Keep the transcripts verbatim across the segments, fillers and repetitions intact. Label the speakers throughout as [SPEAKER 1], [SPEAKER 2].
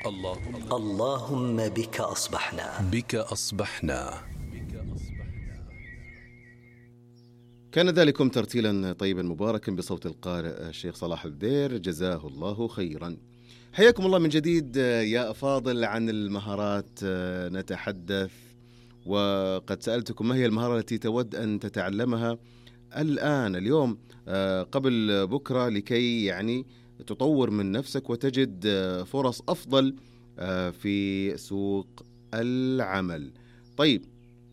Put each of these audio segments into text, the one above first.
[SPEAKER 1] اللهم
[SPEAKER 2] اللهم بك أصبحنا
[SPEAKER 1] بك أصبحنا.
[SPEAKER 3] كان ذلكم ترتيلا طيبا مباركا بصوت القارئ الشيخ صلاح الدير، جزاه الله خيرا. حياكم الله من جديد يا أفاضل. عن المهارات نتحدث، وقد سألتكم ما هي المهارة التي تود أن تتعلمها الآن اليوم قبل بكرة لكي يعني تطور من نفسك وتجد فرص أفضل في سوق العمل. طيب،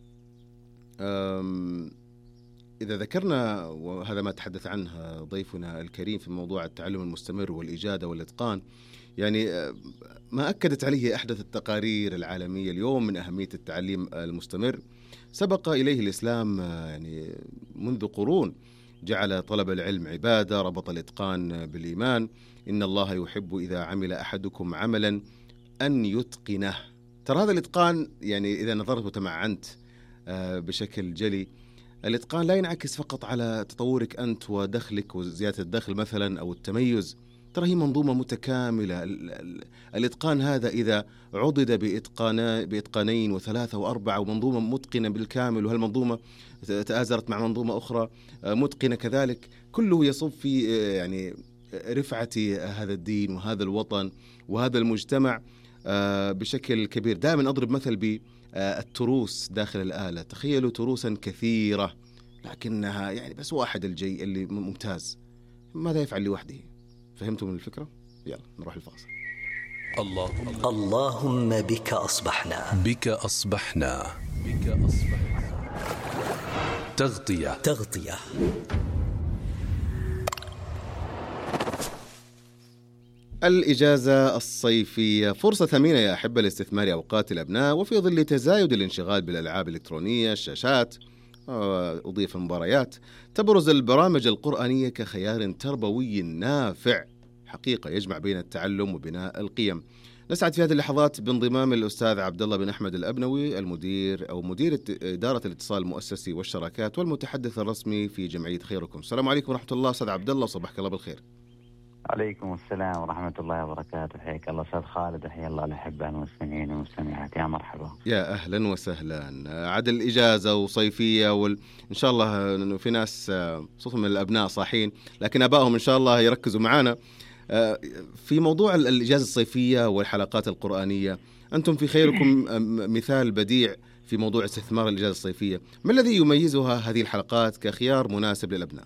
[SPEAKER 3] إذا ذكرنا، وهذا ما تحدث عنه ضيفنا الكريم في موضوع التعلم المستمر والإجادة والإتقان، يعني ما أكدت عليه أحدث التقارير العالمية اليوم من أهمية التعليم المستمر. سبق إليه الإسلام يعني منذ قرون، جعل طلب العلم عبادة، ربط الإتقان بالإيمان. إن الله يحب إذا عمل أحدكم عملا أن يتقنه. ترى هذا الإتقان يعني إذا نظرت وتمعنت بشكل جلي، الإتقان لا ينعكس فقط على تطورك أنت ودخلك وزيادة الدخل مثلا أو التميز. ترى هي منظومة متكاملة. الإتقان هذا إذا عضد بإتقان بإتقانين وثلاثة وأربعة ومنظومة متقنة بالكامل، وهالمنظومة تآزرت مع منظومة أخرى متقنة كذلك، كله يصب في يعني رفعة هذا الدين وهذا الوطن وهذا المجتمع بشكل كبير. دائما أضرب مثل بالتروس داخل الآلة. تخيلوا تروسا كثيرة لكنها يعني بس واحد الجي اللي ممتاز، ماذا يفعل لوحده؟ فهمتوا من الفكرة؟ يلا نروح الفاصل.
[SPEAKER 1] اللهم
[SPEAKER 2] اللهم بك أصبحنا
[SPEAKER 1] بك أصبحنا بك أصبحنا. تغطية
[SPEAKER 2] تغطية
[SPEAKER 3] الإجازة الصيفية فرصة ثمينة يا أحبة لاستثمار أوقات الأبناء، وفي ظل تزايد الانشغال بالألعاب الإلكترونية، الشاشات، أضيف المباريات، تبرز البرامج القرآنية كخيار تربوي نافع حقيقة يجمع بين التعلم وبناء القيم. نسعد في هذه اللحظات بانضمام الأستاذ عبد الله بن أحمد الأبنوي، المدير أو مدير إدارة الاتصال المؤسسي والشراكات والمتحدث الرسمي في جمعية خيركم. السلام عليكم ورحمة الله أستاذ عبد الله، صباحك الله بالخير.
[SPEAKER 4] عليكم السلام ورحمة الله وبركاته. حياك الله أستاذ خالد، وحيا الله الأحبة المستمعين والمستمعات. يا مرحبا،
[SPEAKER 3] يا أهلا وسهلا. عاد الإجازة وصيفية وال... إن شاء الله في ناس صوتهم من الأبناء صاحين، لكن أبائهم إن شاء الله يركزوا معنا في موضوع الإجازة الصيفية والحلقات القرآنية. أنتم في خيركم مثال بديع في موضوع استثمار الإجازة الصيفية. ما الذي يميزها هذه الحلقات كخيار مناسب للأبناء؟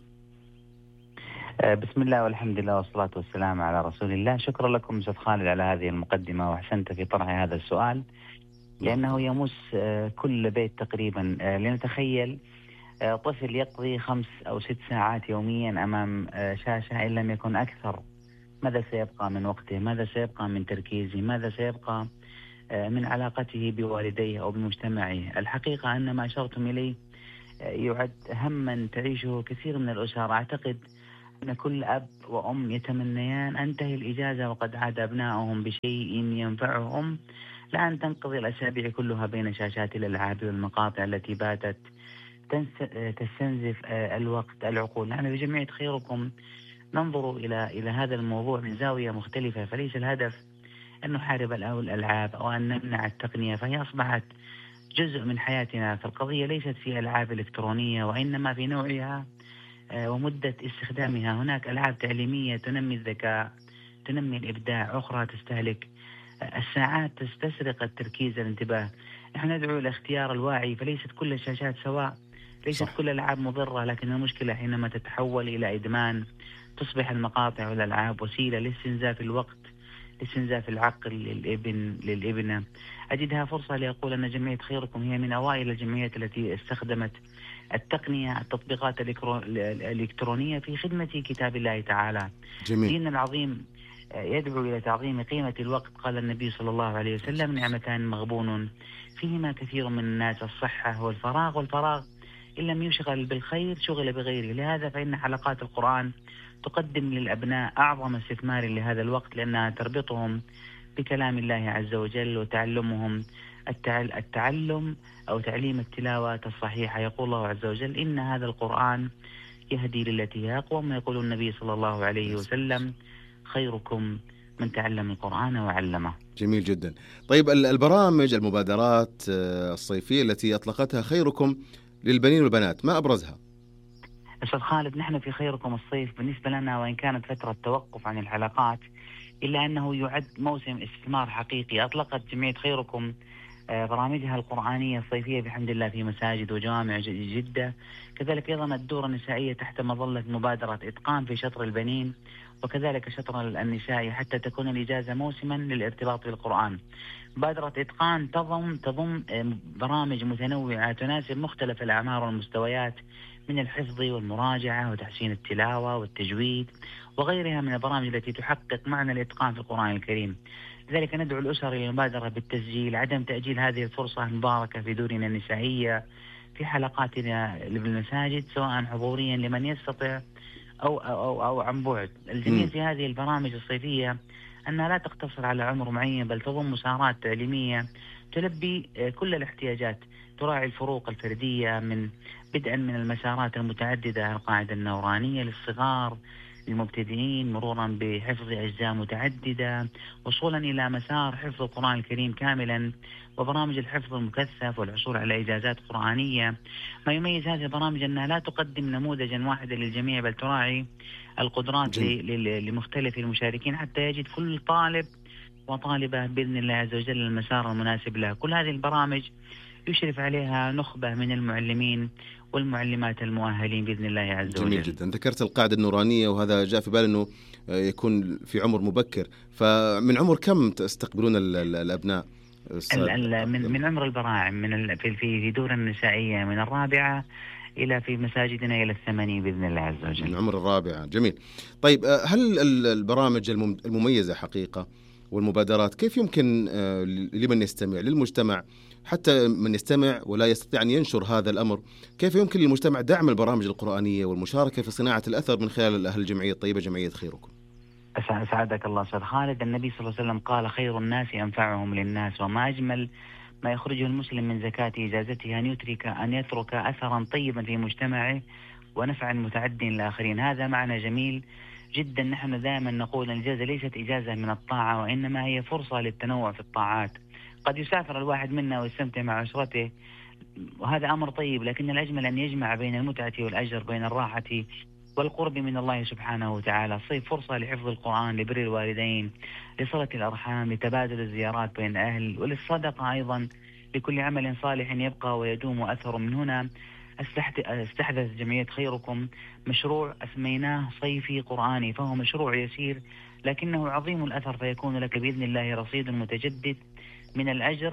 [SPEAKER 4] بسم الله والحمد لله والصلاة والسلام على رسول الله. شكرا لكم أستاذ خالد على هذه المقدمة، وأحسنت في طرح هذا السؤال لأنه يمس كل بيت تقريبا. لنتخيل طفل يقضي خمس أو ست ساعات يوميا أمام شاشة إن لم يكن أكثر، ماذا سيبقى من وقته؟ ماذا سيبقى من تركيزه؟ ماذا سيبقى من علاقته بوالديه أو بمجتمعه؟ الحقيقة أن ما أشرتم إليه يعد هما تعيشه كثير من الأسر. أعتقد أن كل أب وأم يتمنيان أن تنتهي الإجازة وقد عاد أبنائهم بشيء ينفعهم، لا أن تنقضي الأسابيع كلها بين شاشات الألعاب والمقاطع التي باتت تستنزف الوقت العقول. نحن في جمعية خيركم ننظر إلى إلى هذا الموضوع من زاوية مختلفة، فليس الهدف أن نحارب الألعاب أو أن نمنع التقنية، فهي أصبحت جزء من حياتنا. فالقضية ليست في ألعاب إلكترونية وإنما في نوعها ومدة استخدامها. هناك ألعاب تعليمية تنمي الذكاء، تنمي الإبداع، أخرى تستهلك الساعات تستسرق التركيز الانتباه. نحن ندعو إلى اختيار الواعي، فليست كل الشاشات سواء، ليست صح. كل الألعاب مضرة، لكن المشكلة حينما تتحول إلى إدمان تصبح المقاطع والألعاب وسيلة لاستنزاف الوقت، لاستنزاف العقل للابن للابنة. أجدها فرصة لأقول أن جمعية خيركم هي من أوائل الجمعيات التي استخدمت التقنية، التطبيقات الإلكترونية في خدمة كتاب الله تعالى.
[SPEAKER 3] جميل.
[SPEAKER 4] دين العظيم يدعو إلى تعظيم قيمة الوقت. قال النبي صلى الله عليه وسلم: نعمتان مغبون فيهما كثير من الناس، الصحة والفراغ، والفراغ إن لم يشغل بالخير شغل بغيره. لهذا فإن حلقات القرآن تقدم للأبناء أعظم استثمار لهذا الوقت، لأنها تربطهم بكلام الله عز وجل وتعلمهم التعلم أو تعليم التلاوة الصحيحة. يقول الله عز وجل: إن هذا القرآن يهدي للتي هي أقوم. يقول النبي صلى الله عليه وسلم: خيركم من تعلم القرآن وعلمه.
[SPEAKER 3] جميل جدا. طيب البرامج المبادرات الصيفية التي أطلقتها خيركم للبنين والبنات ما أبرزها؟
[SPEAKER 4] أستاذ خالد، نحن في خيركم الصيف بالنسبة لنا وإن كانت فترة توقف عن الحلقات إلا أنه يعد موسم استثمار حقيقي. أطلقت جمعية خيركم برامجها القرآنية الصيفية بحمد الله في مساجد وجوامع جدة، كذلك أيضا الدورة النسائية تحت مظلة مبادرة إتقان في شطر البنين، وكذلك شطر النساء حتى تكون الإجازة موسما للارتباط بالقرآن. مبادرة إتقان تضم تضم برامج متنوعة تناسب مختلف الأعمار والمستويات، من الحفظ والمراجعة وتحسين التلاوة والتجويد وغيرها من البرامج التي تحقق معنى الإتقان في القرآن الكريم. لذلك ندعو الأسر إلى المبادرة بالتسجيل، عدم تأجيل هذه الفرصة المباركة في دورنا النسائية في حلقاتنا بالمساجد سواء حضوريا لمن يستطيع أو أو أو عن بعد. الجميل في هذه البرامج الصيفية أنها لا تقتصر على عمر معين، بل تضم مسارات تعليمية تلبي كل الاحتياجات، تراعي الفروق الفردية من بدءا من المسارات المتعددة، القاعدة النورانية للصغار للمبتدئين، مرورا بحفظ أجزاء متعددة، وصولا إلى مسار حفظ القرآن الكريم كاملا وبرامج الحفظ المكثف والحصول على إجازات قرآنية. ما يميز هذه البرامج أنها لا تقدم نموذجا واحدا للجميع، بل تراعي القدرات لمختلف المشاركين حتى يجد كل طالب وطالبة بإذن الله عز وجل المسار المناسب له. كل هذه البرامج يشرف عليها نخبة من المعلمين والمعلمات المؤهلين بإذن الله عز وجل.
[SPEAKER 3] جميل جدا. ذكرت القاعدة النورانية وهذا جاء في بالي أنه يكون في عمر مبكر، فمن عمر كم تستقبلون الأبناء؟
[SPEAKER 4] من من عمر البراعم، من في في دور النسائية من الرابعة إلى في مساجدنا إلى الثمانين بإذن الله عز وجل.
[SPEAKER 3] من عمر الرابعة. جميل. طيب هل البرامج المميزة حقيقة والمبادرات كيف يمكن لمن يستمع للمجتمع، حتى من يستمع ولا يستطيع أن ينشر هذا الأمر، كيف يمكن للمجتمع دعم البرامج القرآنية والمشاركة في صناعة الأثر من خلال أهل الجمعية الطيبة جمعية خيركم؟
[SPEAKER 4] أسعدك الله أستاذ خالد. النبي صلى الله عليه وسلم قال: خير الناس أنفعهم للناس، وما أجمل ما يخرجه المسلم من زكاة إجازته أن يترك أن يترك أثرا طيبا في مجتمعه ونفعا متعديا للآخرين. هذا معنى جميل جدا. نحن دائما نقول أن الإجازة ليست إجازة من الطاعة، وإنما هي فرصة للتنوع في الطاعات. قد يسافر الواحد منا ويستمتع مع أسرته وهذا أمر طيب، لكن الأجمل أن يجمع بين المتعة والأجر، بين الراحة والقرب من الله سبحانه وتعالى. الصيف فرصة لحفظ القرآن، لبر الوالدين، لصلة الأرحام، لتبادل الزيارات بين الأهل، وللصدقة أيضا، لكل عمل صالح يبقى ويدوم أثر. من هنا استحدث جمعية خيركم مشروع أسميناه صيفي قرآني، فهو مشروع يسير لكنه عظيم الأثر، فيكون لك بإذن الله رصيد متجدد من الأجر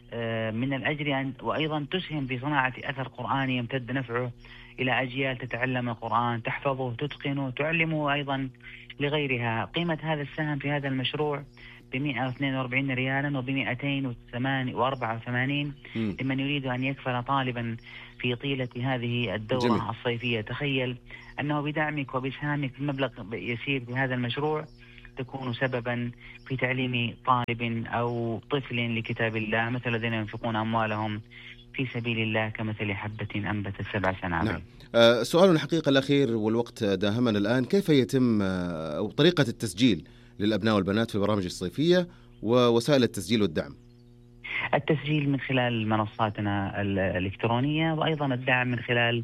[SPEAKER 4] من الأجر وأيضا تسهم في صناعة أثر قرآني يمتد نفعه إلى أجيال تتعلم القرآن، تحفظه، تتقنه، تعلمه أيضا لغيرها. قيمة هذا السهم في هذا المشروع بمئة واثنين وأربعين ريالا وبمئتين وأربعة وثمانين لمن يريد أن يكفل طالبا في طيلة هذه الدورة جميل. الصيفية. تخيل أنه بدعمك وبسهامك بمبلغ يسير في هذا المشروع تكون سببا في تعليم طالب أو طفل لكتاب الله، مثل الذين ينفقون أموالهم في سبيل الله كمثل حبة أنبتت سبع سنابل.
[SPEAKER 3] نعم. أه سؤال الحقيقة الأخير والوقت داهمنا الآن، كيف يتم أو طريقة التسجيل للأبناء والبنات في البرامج الصيفية ووسائل التسجيل والدعم؟
[SPEAKER 4] التسجيل من خلال منصاتنا الإلكترونية، وأيضا الدعم من خلال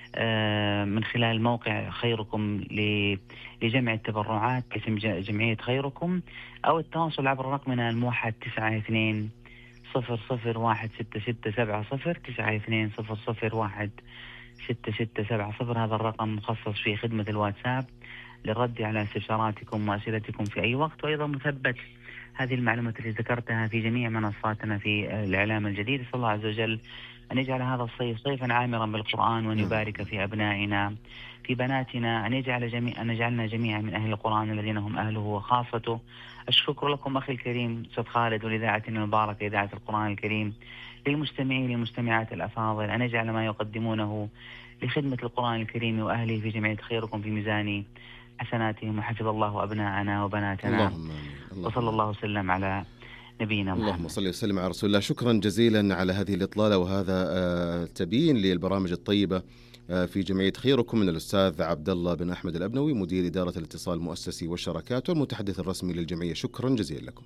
[SPEAKER 4] من خلال موقع خيركم لجمع التبرعات باسم جمعية خيركم، أو التواصل عبر رقمنا الموحد تسعة اثنين صفر صفر واحد ستة ستة سبعة صفر تسعة اثنين صفر صفر واحد ستة ستة سبعة صفر. هذا الرقم مخصص في خدمة الواتساب للرد على استفساراتكم وأسئلتكم في أي وقت، وأيضا مثبت هذه المعلومات التي ذكرتها في جميع منصاتنا في الإعلام الجديد. صلى الله عز وجل أن يجعل هذا الصيف صيفا عامرا بالقرآن، وأن يبارك في أبنائنا في بناتنا، أن يجعل جميع أن يجعلنا جميعا من أهل القرآن الذين هم أهله وخاصته. الشكر لكم أخي الكريم أستاذ خالد ولإذاعتنا المباركة إذاعة القرآن الكريم، للمستمعين للمستمعات الأفاضل، أن يجعل ما يقدمونه لخدمة القرآن الكريم وأهله في جمعية خيركم في ميزان حسناتهم، وحفظ الله أبناءنا وبناتنا. اللهم اللهم وصلى الله وسلم على نبينا محمد.
[SPEAKER 3] اللهم صل وسلم على رسول الله. شكرا جزيلا على هذه الإطلالة وهذا التبيين للبرامج الطيبة في جمعية خيركم من الأستاذ عبد الله بن أحمد الأبنوي، مدير إدارة الاتصال المؤسسي والشراكات والمتحدث الرسمي للجمعية. شكرا جزيلا لكم.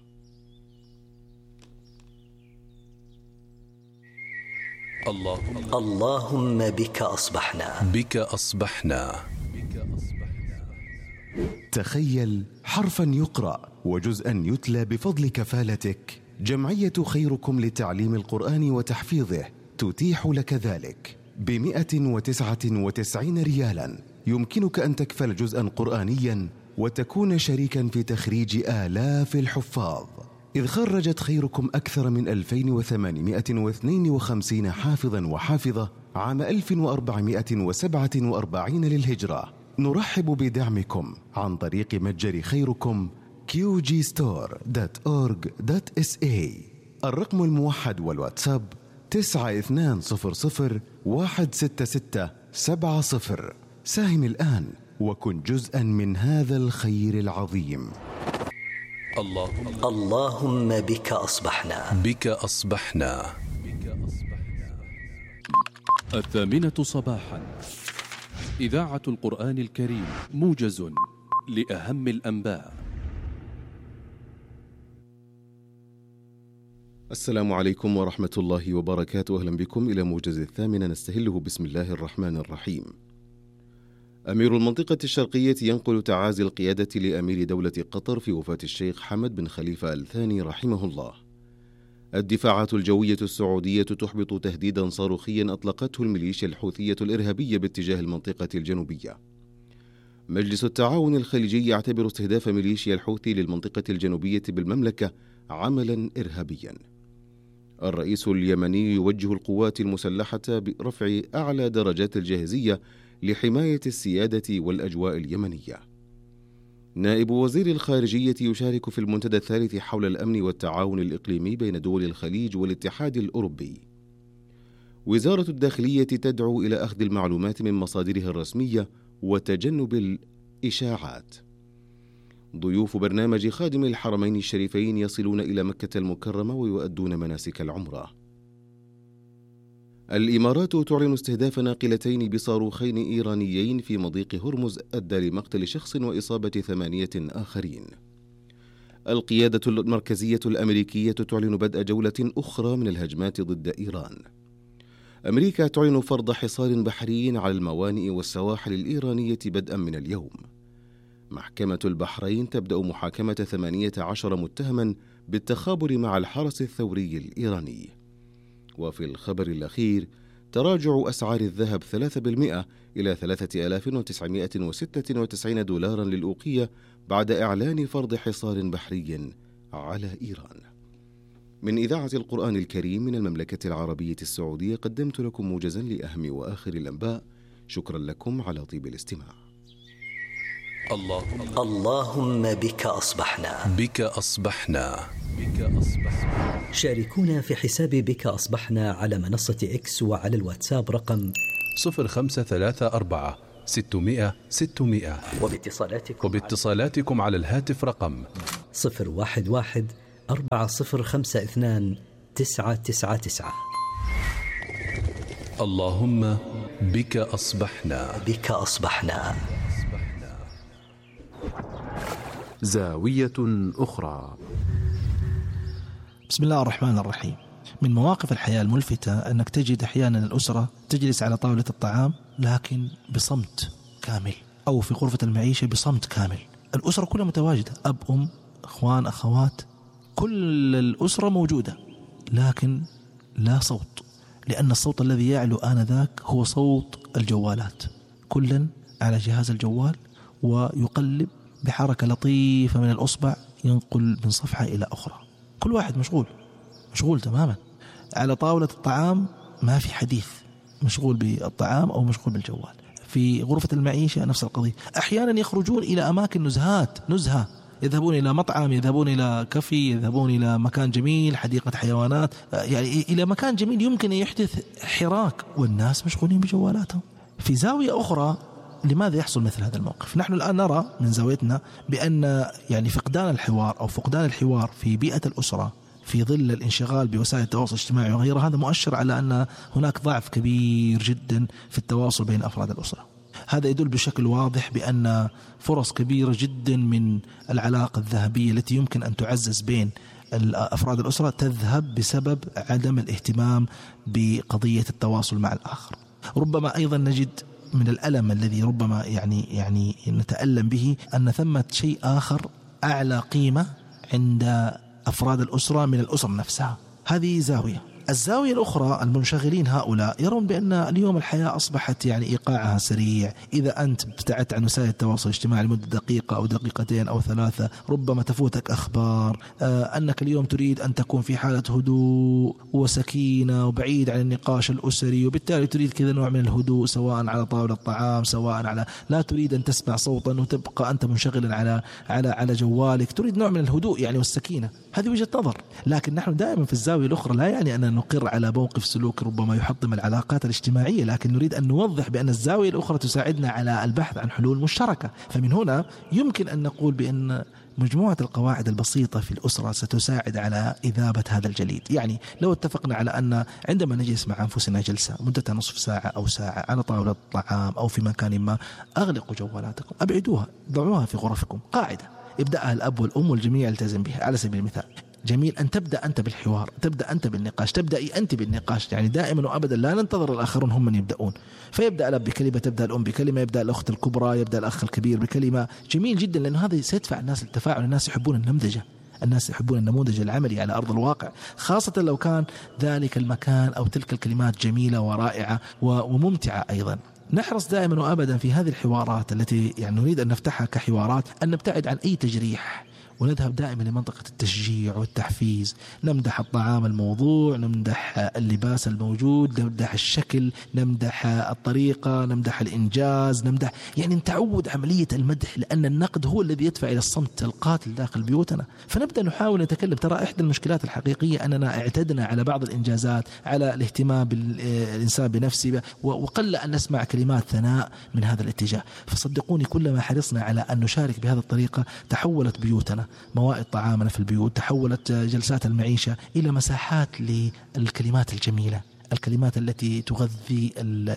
[SPEAKER 1] اللهم
[SPEAKER 2] اللهم بك أصبحنا.
[SPEAKER 1] بك أصبحنا.
[SPEAKER 5] تخيل حرفا يقرأ وجزءا يتلى بفضل كفالتك. جمعية خيركم لتعليم القرآن وتحفيظه تتيح لك ذلك بمئة وتسعة وتسعين ريالا. يمكنك أن تكفل جزءا قرآنيا وتكون شريكا في تخريج آلاف الحفاظ، إذ خرجت خيركم أكثر من ألفين وثمانمئة واثنين وخمسين حافظا وحافظة عام ألف وأربعمئة وسبعة وأربعين للهجرة. نرحب بدعمكم عن طريق متجر خيركم كيو جي ستور دوت أورج دوت إس إيه. الرقم الموحد والواتساب تسعة اثنان صفر صفر واحد ستة ستة سبعة صفر. ساهم الآن وكن جزءا من هذا الخير العظيم.
[SPEAKER 1] اللهم
[SPEAKER 2] اللهم بك أصبحنا.
[SPEAKER 1] بك أصبحنا.
[SPEAKER 6] الثامنة صباحا، إذاعة القرآن الكريم، موجز لأهم الأنباء.
[SPEAKER 3] السلام عليكم ورحمة الله وبركاته. أهلا بكم إلى موجز الثامنة نستهله بسم الله الرحمن الرحيم. أمير المنطقة الشرقية ينقل تعازي القيادة لأمير دولة قطر في وفاة الشيخ حمد بن خليفة آل ثاني رحمه الله. الدفاعات الجوية السعودية تحبط تهديدا صاروخيا أطلقته الميليشيا الحوثية الإرهابية باتجاه المنطقة الجنوبية. مجلس التعاون الخليجي يعتبر استهداف ميليشيا الحوثي للمنطقة الجنوبية بالمملكة عملا إرهابيا. الرئيس اليمني يوجه القوات المسلحة برفع أعلى درجات الجاهزية لحماية السيادة والأجواء اليمنية. نائب وزير الخارجية يشارك في المنتدى الثالث حول الأمن والتعاون الإقليمي بين دول الخليج والاتحاد الأوروبي. وزارة الداخلية تدعو إلى أخذ المعلومات من مصادرها الرسمية وتجنب الإشاعات. ضيوف برنامج خادم الحرمين الشريفين يصلون إلى مكة المكرمة ويؤدون مناسك العمرة. الإمارات تعلن استهداف ناقلتين بصاروخين إيرانيين في مضيق هرمز أدى لمقتل شخص وإصابة ثمانية آخرين. القيادة المركزية الأمريكية تعلن بدء جولة أخرى من الهجمات ضد إيران. أمريكا تعلن فرض حصار بحري على الموانئ والسواحل الإيرانية بدءا من اليوم. محكمة البحرين تبدأ محاكمة ثمانية عشر متهما بالتخابر مع الحرس الثوري الإيراني. وفي الخبر الأخير، تراجع أسعار الذهب ثلاثة بالمئة إلى ثلاثة آلاف وتسعمئة وستة وتسعين دولارا للأوقية بعد إعلان فرض حصار بحري على إيران. من إذاعة القرآن الكريم من المملكة العربية السعودية قدمت لكم موجزا لأهم وآخر الأنباء. شكرا لكم على طيب الاستماع.
[SPEAKER 1] اللهم
[SPEAKER 2] اللهم بك أصبحنا.
[SPEAKER 1] بك أصبحنا. بك أصبحنا.
[SPEAKER 2] شاركونا في حساب بك أصبحنا على منصة إكس وعلى الواتساب رقم
[SPEAKER 1] صفر خمسة ثلاثة أربعة ستمئة ستمئة.
[SPEAKER 2] وباتصالاتكم
[SPEAKER 1] وباتصالاتكم على الهاتف رقم
[SPEAKER 2] صفر واحد واحد أربعة صفر خمسة اثنان تسعة تسعة تسعة.
[SPEAKER 1] اللهم بك أصبحنا.
[SPEAKER 2] بك أصبحنا.
[SPEAKER 7] زاوية أخرى.
[SPEAKER 8] بسم الله الرحمن الرحيم. من مواقف الحياة الملفتة أنك تجد أحيانا الأسرة تجلس على طاولة الطعام لكن بصمت كامل، أو في غرفة المعيشة بصمت كامل. الأسرة كلها متواجدة، أب أم أخوان أخوات، كل الأسرة موجودة لكن لا صوت، لأن الصوت الذي يعلو آنذاك هو صوت الجوالات. كل على جهاز الجوال ويقلب بحركة لطيفة من الأصبع، ينقل من صفحة إلى أخرى. كل واحد مشغول مشغول تماما. على طاولة الطعام ما في حديث، مشغول بالطعام أو مشغول بالجوال. في غرفة المعيشة نفس القضية. أحيانا يخرجون إلى أماكن نزهات نزهة، يذهبون إلى مطعم، يذهبون إلى كافي، يذهبون إلى مكان جميل، حديقة حيوانات، يعني إلى مكان جميل يمكن أن يحدث حراك، والناس مشغولين بجوالاتهم. في زاوية أخرى، لماذا يحصل مثل هذا الموقف؟ نحن الآن نرى من زاويتنا بأن يعني فقدان الحوار أو فقدان الحوار في بيئة الأسرة، في ظل الانشغال بوسائل التواصل الاجتماعي وغيرها، هذا مؤشر على أن هناك ضعف كبير جدا في التواصل بين أفراد الأسرة. هذا يدل بشكل واضح بأن فرص كبيرة جدا من العلاقة الذهبية التي يمكن أن تعزز بين أفراد الأسرة تذهب بسبب عدم الاهتمام بقضية التواصل مع الآخر. ربما أيضا نجد من الألم الذي ربما يعني يعني نتألم به أن ثمة شيء آخر أعلى قيمة عند أفراد الأسرة من الأسرة نفسها. هذه زاوية. الزاوية الأخرى، المنشغلين هؤلاء يرون بأن اليوم الحياة أصبحت يعني إيقاعها سريع. إذا أنت ابتعدت عن وسائل التواصل الاجتماعي لمدة دقيقة أو دقيقتين أو ثلاثة ربما تفوتك أخبار، آه أنك اليوم تريد أن تكون في حالة هدوء وسكينة وبعيد عن النقاش الأسري، وبالتالي تريد كذا نوع من الهدوء سواء على طاولة الطعام، سواء على لا تريد أن تسمع صوتا وتبقى أنت منشغلا على على على جوالك، تريد نوع من الهدوء يعني والسكينة. هذه وجهة نظر، لكن نحن دائما في الزاوية الأخرى لا يعني أن نقر على موقف سلوك ربما يحطم العلاقات الاجتماعية، لكن نريد أن نوضح بأن الزاوية الأخرى تساعدنا على البحث عن حلول مشتركة. فمن هنا يمكن أن نقول بأن مجموعة القواعد البسيطة في الأسرة ستساعد على إذابة هذا الجليد. يعني لو اتفقنا على أن عندما نجلس مع أنفسنا جلسة مدتها نصف ساعة أو ساعة على طاولة الطعام أو في مكان ما، أغلقوا جوالاتكم، أبعدوها، ضعوها في غرفكم. قاعدة يبدأها الأب والأم والجميع يلتزم بها. على سبيل المثال، جميل أن تبدأ أنت بالحوار، تبدأ أنت بالنقاش، تبدأ أنت بالنقاش، يعني دائما وأبدا لا ننتظر الآخرون هم من يبدأون. فيبدأ الأب بكلمة، تبدأ الأم بكلمة، يبدأ الأخت الكبرى، يبدأ الأخ الكبير بكلمة. جميل جدا، لأنه هذا سيدفع الناس للتفاعل. الناس يحبون النمذجة، الناس يحبون النموذج العملي على أرض الواقع، خاصة لو كان ذلك المكان أو تلك الكلمات جميلة ورائعة وممتعة أيضا. نحرص دائما وأبدا في هذه الحوارات التي يعني نريد أن نفتحها كحوارات أن نبتعد عن أي تجريح، ونذهب دائما لمنطقة التشجيع والتحفيز. نمدح الطعام الموضوع، نمدح اللباس الموجود، نمدح الشكل، نمدح الطريقة، نمدح الإنجاز، نمدح يعني نتعود عملية المدح، لأن النقد هو الذي يدفع إلى الصمت القاتل داخل بيوتنا. فنبدأ نحاول نتكلم. ترى إحدى المشكلات الحقيقية أننا اعتدنا على بعض الإنجازات، على الاهتمام بالإنسان بنفسه، وقل أن نسمع كلمات ثناء من هذا الاتجاه. فصدقوني كلما حرصنا على أن نشارك بهذه الطريقة تحولت بيوتنا، موائد طعامنا في البيوت، تحولت جلسات المعيشة إلى مساحات للكلمات الجميلة، الكلمات التي تغذي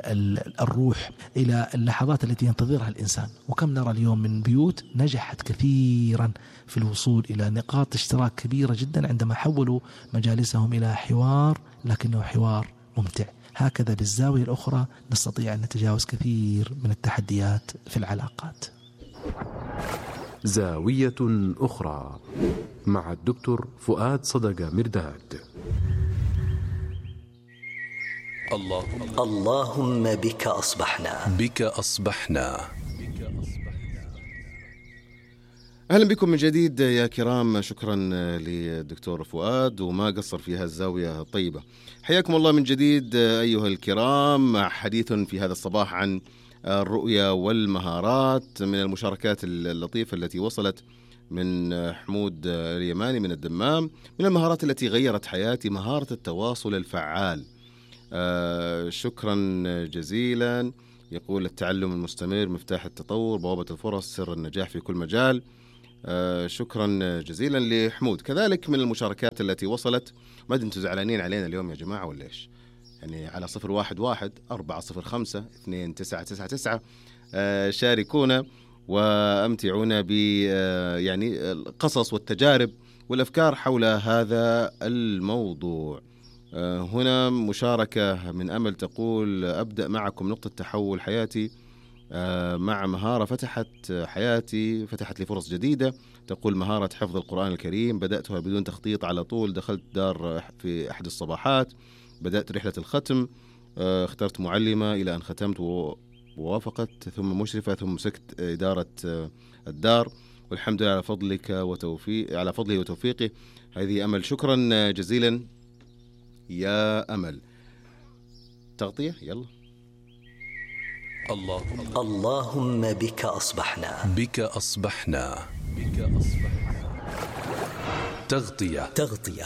[SPEAKER 8] الروح، إلى اللحظات التي ينتظرها الإنسان. وكم نرى اليوم من بيوت نجحت كثيرا في الوصول إلى نقاط اشتراك كبيرة جدا عندما حولوا مجالسهم إلى حوار، لكنه حوار ممتع. هكذا بالزاوية الأخرى نستطيع أن نتجاوز كثير من التحديات في العلاقات.
[SPEAKER 7] زاوية أخرى مع الدكتور فؤاد صدقة مرداد.
[SPEAKER 2] اللهم اللهم بك أصبحنا
[SPEAKER 1] بك أصبحنا.
[SPEAKER 3] أهلا بكم من جديد يا كرام. شكرا للدكتور فؤاد وما قصر في هالزاوية الطيبة. حياكم الله من جديد أيها الكرام، مع حديث في هذا الصباح عن الرؤية والمهارات، من المشاركات اللطيفة التي وصلت من حمود اليماني من الدمام. من المهارات التي غيرت حياتي مهارة التواصل الفعال. آه شكرا جزيلا. يقول التعلم المستمر مفتاح التطور، بوابة الفرص، سر النجاح في كل مجال. آه شكرا جزيلا لحمود. كذلك من المشاركات التي وصلت، ما أدري أنتم زعلانين علينا اليوم يا جماعة ولا إيش؟ يعني على صفر واحد واحد أربعة صفر خمسة اثنين تسعة تسعة تسعة آه شاركونا وأمتعونا ب آه يعني القصص والتجارب والأفكار حول هذا الموضوع. آه هنا مشاركة من أمل تقول: أبدأ معكم نقطة تحول حياتي آه مع مهارة فتحت حياتي، فتحت لي فرص جديدة. تقول: مهارة حفظ القرآن الكريم، بدأتها بدون تخطيط، على طول دخلت دار في أحد الصباحات، بدأت رحلة الختم، اخترت معلمة إلى أن ختمت ووافقت، ثم مشرفة، ثم مسكت إدارة الدار، والحمد لله على فضلك وتوفيق على فضله وتوفيقه. هذه أمل. شكرا جزيلا يا أمل. تغطية يلا.
[SPEAKER 2] اللهم اللهم بك أصبحنا
[SPEAKER 1] بك أصبحنا بك أصبحنا. تغطية
[SPEAKER 2] تغطية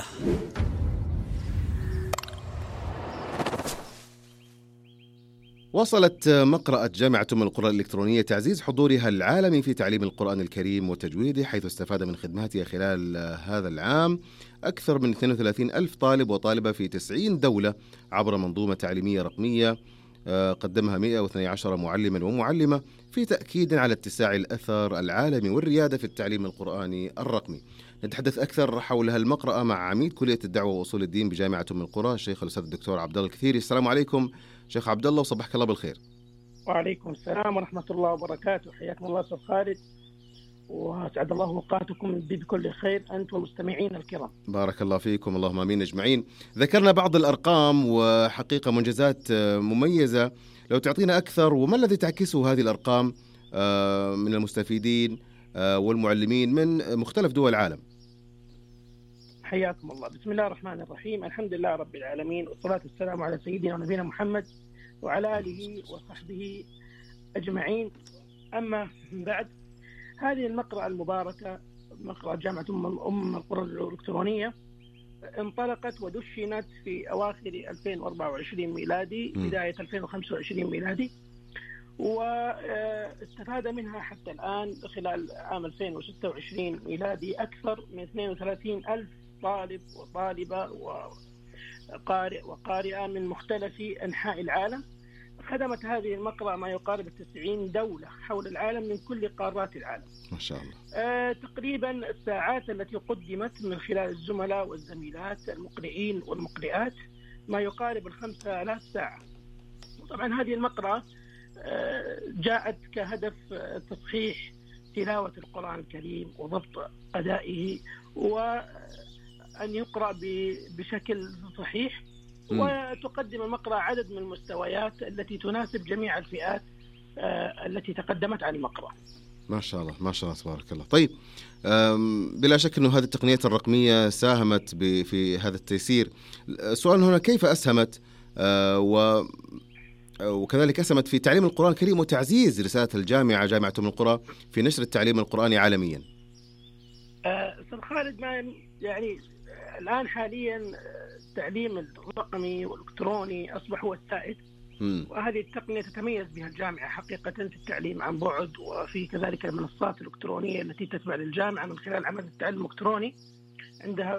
[SPEAKER 3] واصلت مقرأة جامعة أم القرى الإلكترونية تعزيز حضورها العالمي في تعليم القرآن الكريم وتجويده، حيث استفاد من خدماتها خلال هذا العام أكثر من اثنين وثلاثين ألف طالب وطالبة في تسعين دولة عبر منظومة تعليمية رقمية قدمها مئة واثني عشر معلما ومعلمة، في تأكيد على اتساع الأثر العالمي والريادة في التعليم القرآني الرقمي. نتحدث أكثر حول هالمقرأة مع عميد كلية الدعوة وأصول الدين بجامعة أم القرى، الشيخ الأستاذ الدكتور عبد الله الكثيري. السلام عليكم شيخ عبد الله، وصبحك الله بالخير.
[SPEAKER 9] وعليكم السلام ورحمة الله وبركاته، حياكم الله أستاذ خالد، وأسعد الله أوقاتكم بكل خير أنتم المستمعين الكرام.
[SPEAKER 3] بارك الله فيكم، اللهم آمين أجمعين. ذكرنا بعض الأرقام وحقيقة منجزات مميزة، لو تعطينا أكثر، وما الذي تعكسه هذه الأرقام من المستفيدين والمعلمين من مختلف دول العالم؟
[SPEAKER 9] حياكم الله. بسم الله الرحمن الرحيم، الحمد لله رب العالمين، والصلاة والسلام على سيدنا ونبينا محمد وعلى آله وصحبه أجمعين. أما بعد، هذه المقرأة المباركة، مقرأة جامعة أم القرى الإلكترونية، انطلقت ودشنت في أواخر ألفين وأربعة وعشرين ميلادي، بداية ألفين وخمسة وعشرين ميلادي، واستفاد منها حتى الآن خلال عام ألفين وستة وعشرين ميلادي أكثر من اثنين وثلاثين ألف طالب وطالبة وقارئ وقارئة من مختلف أنحاء العالم. خدمت هذه المقرأة ما يقارب التسعين دولة حول العالم من كل قارات العالم.
[SPEAKER 3] ما شاء الله.
[SPEAKER 9] آه تقريبا الساعات التي قدمت من خلال الزملاء والزميلات المقرئين والمقرئات ما يقارب الخمسة آلاف ساعة. طبعا هذه المقرأة آه جاءت كهدف آه تصحيح تلاوة القرآن الكريم وضبط أدائه، وأن يقرأ بشكل صحيح، وتقدم المقرأة عدد من المستويات التي تناسب جميع الفئات آه التي تقدمت على المقرأة.
[SPEAKER 3] ما شاء الله ما شاء الله تبارك الله. طيب، بلا شك أنه هذه التقنيات الرقمية ساهمت في هذا التيسير. السؤال هنا، كيف أسهمت و وكذلك أسهمت في تعليم القرآن الكريم وتعزيز رسالة الجامعة جامعة أم القرى في نشر التعليم القرآني عالميا؟
[SPEAKER 9] أستاذ خالد، ما يعني الآن حاليا التعليم الرقمي والإلكتروني أصبح هو السائد، وهذه التقنية تتميز بها الجامعة حقيقة في التعليم عن بعد، وفي كذلك المنصات الإلكترونية التي تتبع للجامعة من خلال عمل التعلم الإلكتروني. عندها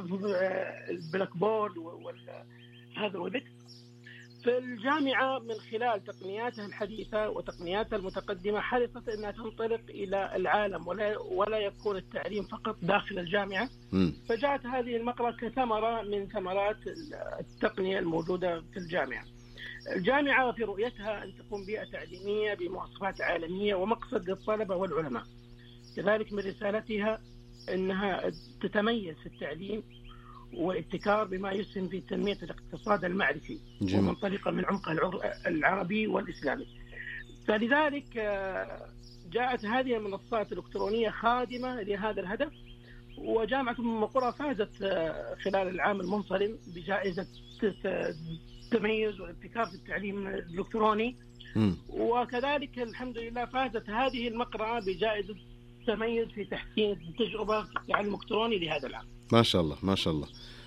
[SPEAKER 9] البلاك بورد وهذا وذاك. في الجامعة من خلال تقنياتها الحديثة وتقنياتها المتقدمة حرصت أنها تنطلق إلى العالم، ولا ولا يكون التعليم فقط داخل الجامعة. م. فجاءت هذه المقرأة كثمرة من ثمرات التقنية الموجودة في الجامعة. الجامعة في رؤيتها أن تكون بيئة تعليمية بمواصفات عالمية ومقصد للطلبة والعلماء. كذلك من رسالتها أنها تتميز في التعليم والابتكار بما يسهم في تنمية الاقتصاد المعرفي ومنطلقا من عمق العربي والإسلامي. فلذلك جاءت هذه المنصات الإلكترونية خادمة لهذا الهدف، وجامعة أم القرى فازت خلال العام المنصرم بجائزة التميز والابتكار في التعليم الإلكتروني، م. وكذلك الحمد لله فازت هذه المقرأة بجائزة التميز في تحسين التجربة في التعليم الإلكتروني لهذا العام.
[SPEAKER 3] ما شاء الله ما شاء الله.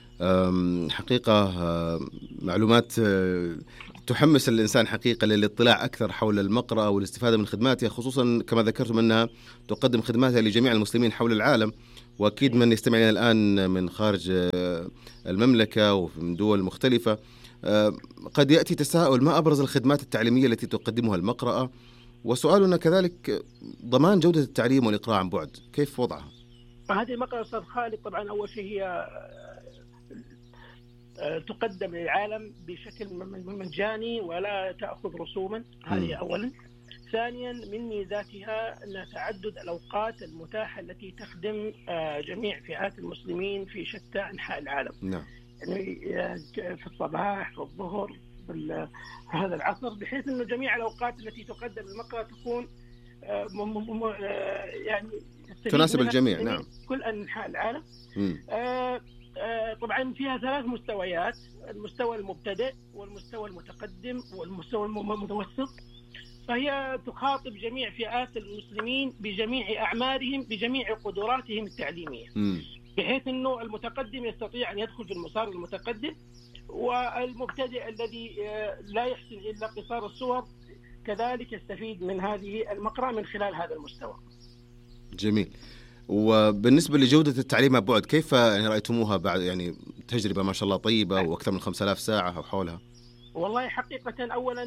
[SPEAKER 3] حقيقة معلومات تحمس الإنسان حقيقة للاطلاع أكثر حول المقرأة والاستفادة من خدماتها، خصوصا كما ذكرتم أنها تقدم خدماتها لجميع المسلمين حول العالم، وأكيد من يستمع لنا الآن من خارج المملكة ومن دول مختلفة قد يأتي تساؤل: ما أبرز الخدمات التعليمية التي تقدمها المقرأة؟ وسؤالنا كذلك ضمان جودة التعليم والإقراء عن بعد، كيف وضعها؟
[SPEAKER 9] هذه المقرأة أستاذ خالد طبعا أول شيء هي تقدم للعالم بشكل مجاني ولا تأخذ رسوما، هذه أولا. ثانيا، من ميزاتها أن تعدد الأوقات المتاحة التي تخدم جميع فئات المسلمين في شتى أنحاء العالم. نعم. يعني في الصباح، في الظهر، في هذا العصر، بحيث أن جميع الأوقات التي تقدم المقرأة تكون يعني
[SPEAKER 3] تناسب الجميع. نعم.
[SPEAKER 9] كل أنحاء العالم. آه آه طبعا فيها ثلاث مستويات: المستوى المبتدئ والمستوى المتقدم والمستوى المتوسط. فهي تخاطب جميع فئات المسلمين بجميع أعمارهم بجميع قدراتهم التعليمية. م. بحيث أنه المتقدم يستطيع أن يدخل في المسار المتقدم، والمبتدئ الذي لا يحسن إلا قصار الصور كذلك يستفيد من هذه المقرأة من خلال هذا المستوى.
[SPEAKER 3] جميل. وبالنسبة لجودة التعليم عن بعد كيف يعني رأيتموها بعد يعني تجربة ما شاء الله طيبة وأكثر من خمسة آلاف ساعة أو حولها؟
[SPEAKER 9] والله حقيقة أولا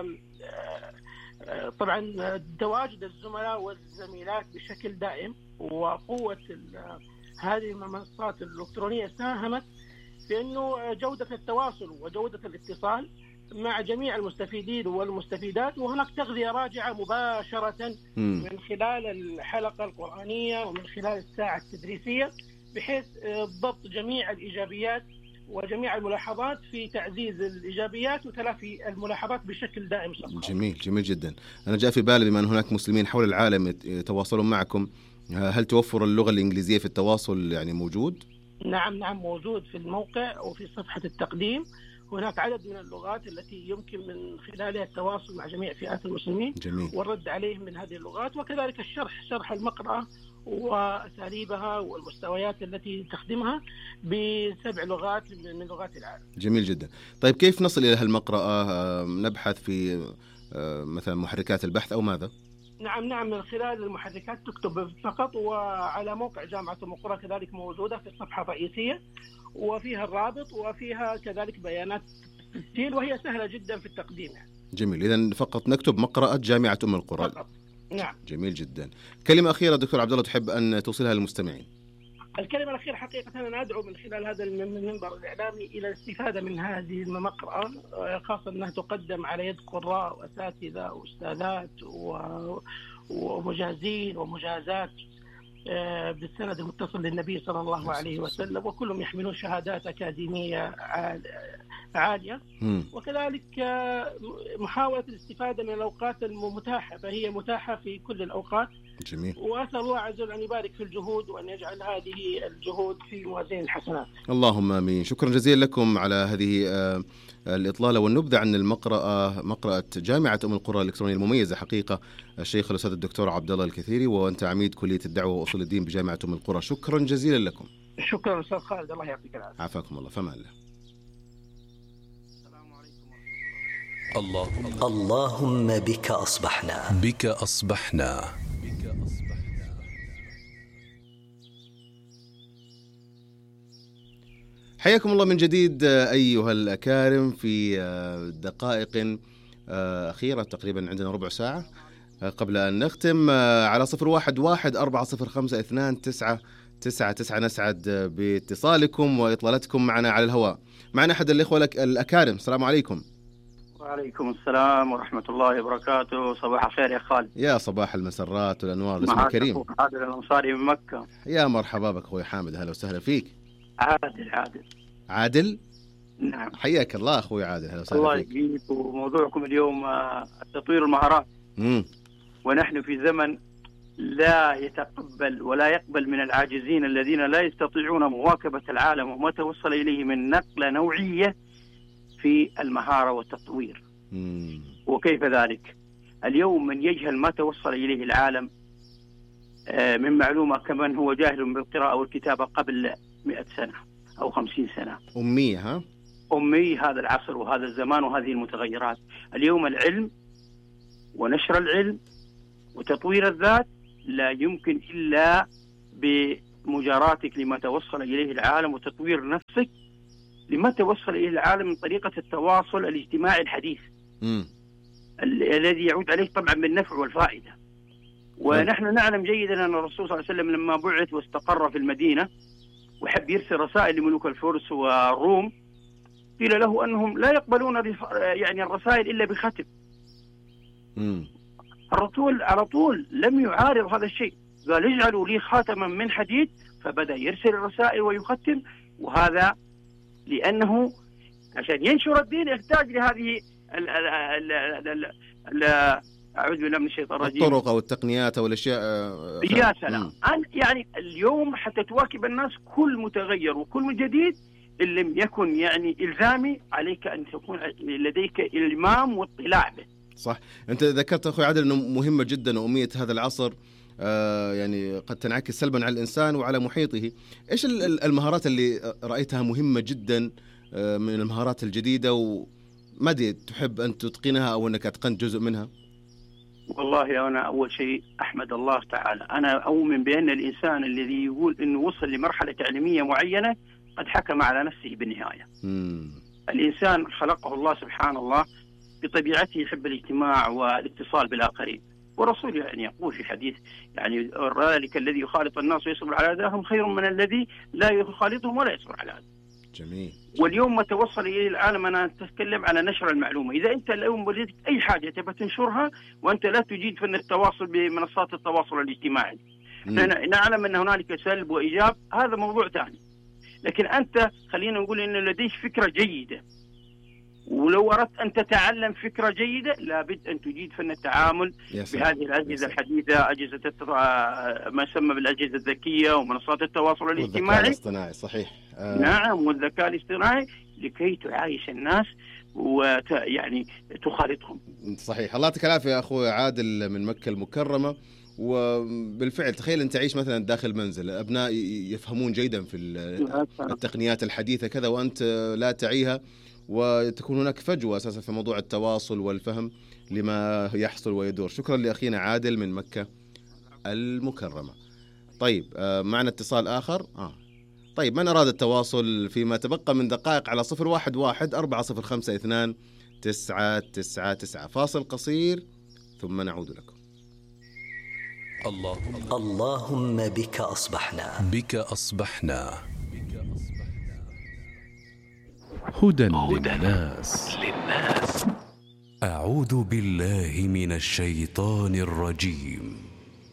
[SPEAKER 9] طبعا تواجد الزملاء والزميلات بشكل دائم وقوة هذه المنصات الإلكترونية ساهمت في أنه جودة التواصل وجودة الاتصال مع جميع المستفيدين والمستفيدات، وهناك تغذية راجعة مباشرة من خلال الحلقة القرآنية ومن خلال الساعة التدريسية، بحيث ضبط جميع الإيجابيات وجميع الملاحظات في تعزيز الإيجابيات وتلافي الملاحظات بشكل دائم.
[SPEAKER 3] جميل جميل جدا. أنا جاء في بالي بما أن هناك مسلمين حول العالم يتواصلون معكم، هل توفر اللغة الإنجليزية في التواصل يعني موجود؟
[SPEAKER 9] نعم نعم موجود في الموقع وفي صفحة التقديم. هناك عدد من اللغات التي يمكن من خلالها التواصل مع جميع فئات المسلمين.
[SPEAKER 3] جميل.
[SPEAKER 9] والرد عليهم من هذه اللغات، وكذلك الشرح شرح المقرأة وأساليبها والمستويات التي تخدمها بسبع لغات من لغات العالم.
[SPEAKER 3] جميل جدا. طيب كيف نصل إلى هالمقرأة؟ نبحث في مثلا محركات البحث أو ماذا؟
[SPEAKER 9] نعم نعم من خلال المحركات تكتب فقط، وعلى موقع جامعة أم القرى كذلك موجودة في الصفحة الرئيسية وفيها الرابط وفيها كذلك بيانات التسجيل، وهي سهلة جدا في التقديم.
[SPEAKER 3] جميل. إذن فقط نكتب مقرأة جامعة أم القرى
[SPEAKER 9] فقط. نعم.
[SPEAKER 3] جميل جدا. كلمة أخيرة دكتور عبد الله تحب أن توصلها للمستمعين؟
[SPEAKER 9] الكلمة الأخيرة حقيقة أنا أدعو من خلال هذا المنبر الإعلامي إلى الاستفادة من هذه المقرأة، خاصة أنها تقدم على يد قراء وأساتذة وأستاذات ومجازين ومجازات بالسند المتصل للنبي صلى الله عليه وسلم، وكلهم يحملون شهادات أكاديمية عالية، وكذلك محاولة الاستفادة من الأوقات المتاحة، فهي متاحة في كل الأوقات.
[SPEAKER 3] جميل.
[SPEAKER 9] وأسأل الله عز وجل أن يبارك في الجهود وأن يجعل هذه الجهود في موازين الحسنات.
[SPEAKER 3] اللهم آمين. شكرا جزيلا لكم على هذه الإطلالة والنبذة عن المقرأة، مقرأة جامعة أم القرى الإلكترونية المميزة حقيقة، الشيخ الأستاذ الدكتور عبد الله الكثيري، وأنت عميد كلية الدعوة وأصول الدين بجامعة أم القرى. شكرا جزيلا لكم.
[SPEAKER 9] شكرا أستاذ خالد، الله يعطيك العافية.
[SPEAKER 3] عافاكم الله. فما الله.
[SPEAKER 1] اللهم
[SPEAKER 2] اللهم بك أصبحنا
[SPEAKER 1] بك أصبحنا
[SPEAKER 3] حياكم الله من جديد أيها الأكارم في دقائق أخيرة، تقريبا عندنا ربع ساعة قبل أن نختم، على صفر واحد واحد أربعة صفر خمسة اثنان تسعة تسعة تسعة. نسعد باتصالكم وإطلالتكم معنا على الهواء. معنا أحد الإخوة الأكارم. السلام عليكم.
[SPEAKER 10] وعليكم السلام ورحمة الله وبركاته. صباح الخير يا خالد.
[SPEAKER 3] يا صباح المسرات والأنوار. الاسم الكريم
[SPEAKER 10] عادل الأنصاري من مكة.
[SPEAKER 3] يا مرحبا بك أخوي حامد، هلا وسهلا فيك.
[SPEAKER 10] عادل عادل
[SPEAKER 3] عادل
[SPEAKER 10] نعم.
[SPEAKER 3] حياك الله أخوي عادل، هلا وسهلا
[SPEAKER 10] الله
[SPEAKER 3] فيك.
[SPEAKER 10] الله يجزيك. وموضوعكم اليوم تطوير المهارات.
[SPEAKER 3] مم.
[SPEAKER 10] ونحن في زمن لا يتقبل ولا يقبل من العاجزين الذين لا يستطيعون مواكبة العالم وما توصل إليه من نقلة نوعية في المهارة والتطوير.
[SPEAKER 3] مم.
[SPEAKER 10] وكيف ذلك؟ اليوم من يجهل ما توصل إليه العالم من معلومة كمن هو جاهل بالقراءة والكتابة قبل مئة سنة أو خمسين سنة.
[SPEAKER 3] أمي ها؟
[SPEAKER 10] أمي هذا العصر وهذا الزمان وهذه المتغيرات. اليوم العلم ونشر العلم وتطوير الذات لا يمكن إلا بمجاراتك لما توصل إليه العالم، وتطوير نفسك لما توصل إليه العالم من طريقة التواصل الاجتماعي الحديث الذي يعود عليه طبعا بالنفع والفائدة. ونحن نعلم جيدا أن الرسول صلى الله عليه وسلم لما بعث واستقر في المدينة وحب يرسل رسائل لملوك الفرس والروم، قيل له أنهم لا يقبلون يعني الرسائل إلا بختم.
[SPEAKER 3] مم.
[SPEAKER 10] الرسول على طول لم يعارض هذا الشيء، قال اجعلوا لي خاتما من حديد، فبدأ يرسل الرسائل ويختم. وهذا لأنه عشان ينشر الدين يحتاج لهذه ال ال ال ال أعوذ بالله من الشيطان الرجيم
[SPEAKER 3] الطرق أو التقنيات أو الأشياء.
[SPEAKER 10] يا سلام. يعني اليوم حتى تواكب الناس كل متغير وكل جديد إن لم يكن يعني إلزامي عليك أن تكون لديك إلمام واطلاع به.
[SPEAKER 3] صح. أنت ذكرت أخوي عادل أنه مهمة جدا وأمية هذا العصر آه يعني قد تنعكس سلبا على الإنسان وعلى محيطه. إيش المهارات اللي رأيتها مهمة جدا آه من المهارات الجديدة، وما أدري تحب أن تتقنها أو أنك أتقنت جزء منها؟
[SPEAKER 10] والله أنا أول شيء أحمد الله تعالى. أنا أؤمن بأن الإنسان الذي يقول أنه وصل لمرحلة تعليمية معينة قد حكم على نفسه بالنهاية. مم. الإنسان خلقه الله سبحانه الله بطبيعته يحب الاجتماع والاتصال بالآخرين، ورسوله يعني يقول في حديث يعني ذلك الذي يخالط الناس ويصبر على أذاهم خير من الذي لا يخالطهم ولا يصبر على أذاهم.
[SPEAKER 3] جميل.
[SPEAKER 10] واليوم ما توصل إلى العالم أنا أتكلم على نشر المعلومة. إذا أنت اليوم ولدت أي حاجة تبى تنشرها وأنت لا تجيد فن التواصل بمنصات التواصل الاجتماعي، نعلم أن هنالك سلب وإيجاب، هذا موضوع ثاني. لكن أنت خلينا نقول أن لديك فكرة جيدة، ولو أردت أن تتعلم فكرة جيدة لابد أن تجيد فن التعامل بهذه الأجهزة الحديثة، أجهزة ما يسمى بالأجهزة الذكية ومنصات التواصل الاجتماعي.
[SPEAKER 3] والذكاء الاصطناعي صحيح.
[SPEAKER 10] آه. نعم، والذكاء الاصطناعي لكي تعايش الناس ويعني تخالطهم.
[SPEAKER 3] صحيح. الله يعطيك العافية يا أخوي عادل من مكة المكرمة. وبالفعل تخيل أن تعيش مثلا داخل منزل، أبناء يفهمون جيدا في التقنيات الحديثة كذا وأنت لا تعيها، وتكون هناك فجوة أساسا في موضوع التواصل والفهم لما يحصل ويدور. شكرا لأخينا عادل من مكة المكرمة. طيب معنا اتصال آخر. آه. طيب من أراد التواصل فيما تبقى من دقائق على صفر واحد واحد أربعة صفر خمسة اثنان تسعة تسعة تسعة. فاصل قصير ثم نعود لكم.
[SPEAKER 1] اللهم
[SPEAKER 2] اللهم بك أصبحنا
[SPEAKER 1] بك أصبحنا
[SPEAKER 6] هدى للناس.
[SPEAKER 5] أعوذ بالله من الشيطان الرجيم.